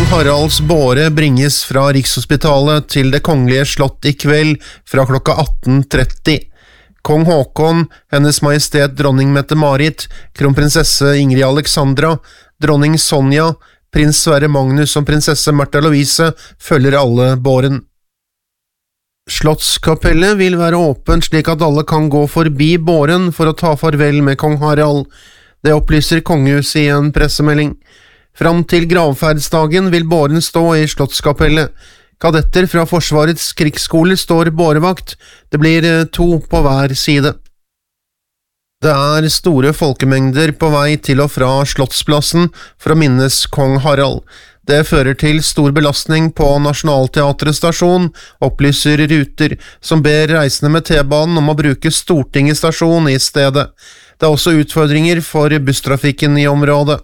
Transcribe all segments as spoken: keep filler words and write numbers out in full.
Haralds båre bringes fra Rikshospitalet til det kongelige slott i kveld fra klokka atten tretti. Kong Håkon, hennes majestet dronning Mette-Marit, kronprinsesse Ingrid Alexandra, dronning Sonja, prins Sverre Magnus og prinsesse Märtha Louise følger alle båren. Slottskapellet vil være åpent slik at alle kan gå forbi båren for å ta farvel med kong Harald. Det opplyser kongehuset i en pressemelding. Fram til gravferdsdagen vil båren stå i Slottskapellet. Kadetter fra Forsvarets krigsskoler står bårevakt. Det blir to på hver side. Det er store folkemengder på vei til og fra Slottsplassen for å minnes kong Harald. Det fører til stor belastning på Nationaltheatret stasjon, opplyser Ruter, som ber reisende med T-banen om å bruke Stortinget stasjon i stedet. Det er også utfordringer for busstrafikken i området.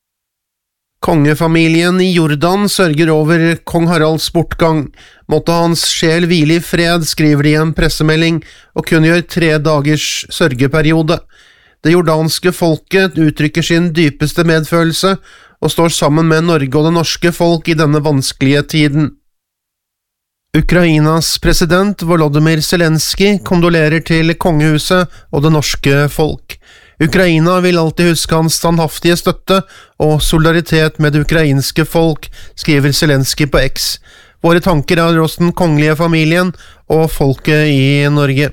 Kongefamilien i Jordan sørger over kong Haralds bortgang. Måtte hans sjel hvile i fred, skriver de i en pressemelding, og kun gjør tre dagers sørgeperiode. Det jordanske folket uttrykker sin dypeste medfølelse, og står sammen med Norge og det norske folk i denne vanskelige tiden. Ukrainas president Volodymyr Zelensky kondolerer til kongehuset og det norske folk. Ukraina vil alltid huske hans standhaftige støtte og solidaritet med det ukrainske folk, skriver Zelensky på X. Våre tanker er hos den kongelige familien og folket i Norge.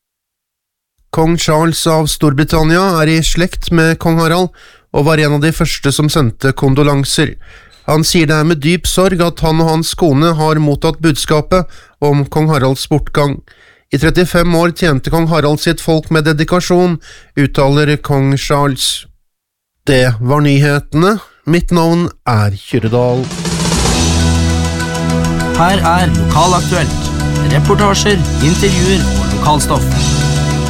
Kong Charles av Storbritannia er i slekt med kong Harald, og var en av de første som sendte kondolanser. Han sier det er med dyp sorg at han og hans kone har mottatt budskapet om kong Haralds bortgang. I trettifem år tjente kong Harald sitt folk med dedikasjon, uttaler kong Charles. Det var nyhetene. Mitt navn er Kyrredal. Her er Lokalaktuelt. Reportasjer, intervjuer og lokalstoff.